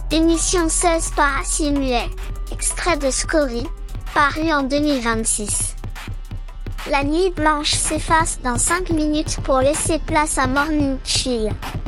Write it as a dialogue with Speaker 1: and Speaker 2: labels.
Speaker 1: Émission 16 par Simulet. Extrait de Scorie, paru en 2026. La nuit blanche s'efface dans 5 minutes pour laisser place à Morning Chill.